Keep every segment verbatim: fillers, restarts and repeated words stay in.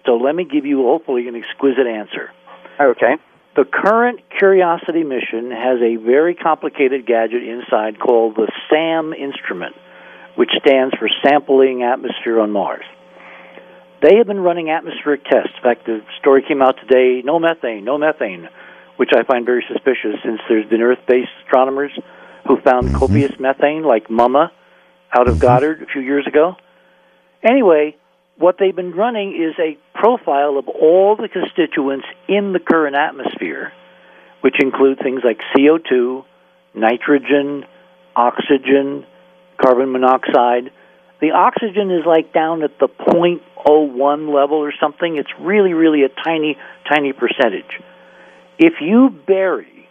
So let me give you, hopefully, an exquisite answer. Okay. The current Curiosity mission has a very complicated gadget inside called the SAM instrument, which stands for Sampling Atmosphere on Mars. They have been running atmospheric tests. In fact, the story came out today, no methane, no methane, which I find very suspicious since there's been Earth-based astronomers who found mm-hmm. copious methane, like Mama, out of Goddard a few years ago. Anyway, what they've been running is a profile of all the constituents in the current atmosphere, which include things like C O two, nitrogen, oxygen, carbon monoxide. The oxygen is like down at the zero point zero one level or something. It's really, really a tiny, tiny percentage. If you bury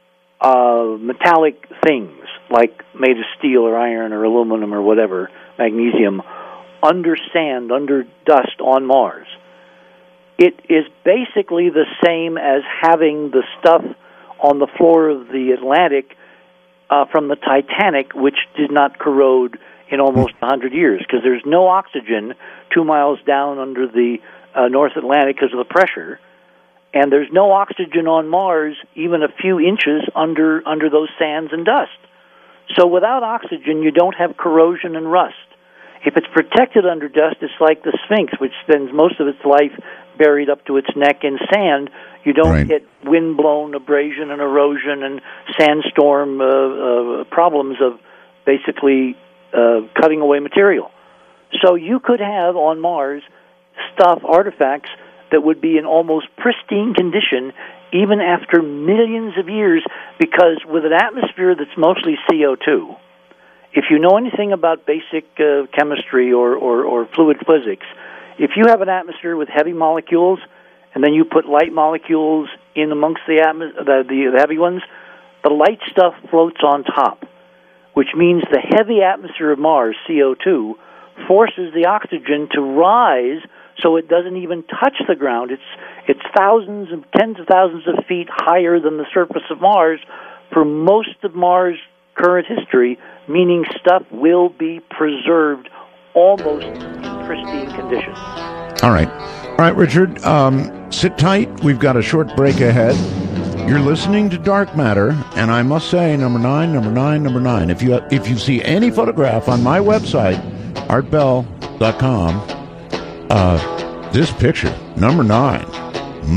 uh, metallic things, like made of steel or iron or aluminum or whatever, magnesium, under sand, under dust on Mars, it is basically the same as having the stuff on the floor of the Atlantic uh, from the Titanic, which did not corrode in almost one hundred years, because there's no oxygen two miles down under the uh, North Atlantic because of the pressure, and there's no oxygen on Mars even a few inches under under those sands and dust. So without oxygen, you don't have corrosion and rust. If it's protected under dust, it's like the Sphinx, which spends most of its life buried up to its neck in sand. You don't right. get wind-blown abrasion and erosion and sandstorm uh, uh, problems of basically uh, cutting away material. So you could have on Mars stuff, artifacts, that would be in almost pristine condition even after millions of years, because with an atmosphere that's mostly C O two, if you know anything about basic uh, chemistry or, or, or fluid physics, if you have an atmosphere with heavy molecules and then you put light molecules in amongst the, atmos- the, the, the heavy ones, the light stuff floats on top, which means the heavy atmosphere of Mars, C O two, forces the oxygen to rise so it doesn't even touch the ground. It's, it's thousands and tens of thousands of feet higher than the surface of Mars for most of Mars' current history, meaning stuff will be preserved almost in pristine condition. All right. All right, Richard, um, sit tight. We've got a short break ahead. You're listening to Dark Matter, and I must say, number nine, number nine, number nine. If you if you see any photograph on my website, art bell dot com, uh, this picture, number nine,